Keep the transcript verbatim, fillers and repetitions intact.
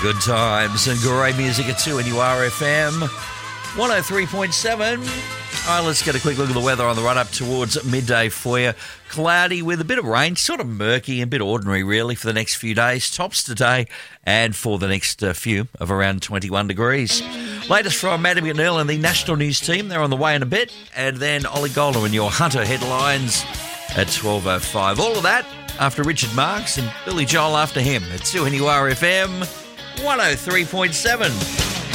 Good times and great music at two N U R F M one oh three point seven. All right, let's get a quick look at the weather on the run up towards midday for you. Cloudy with a bit of rain, sort of murky and a bit ordinary really for the next few days. Tops today and for the next uh, few of around twenty-one degrees. Latest from Maddie McNeil and the National News team. They're on the way in a bit. And then Ollie Golder and your Hunter headlines at twelve oh five. All of that after Richard Marks and Billy Joel after him at two N U R F M one oh three point seven.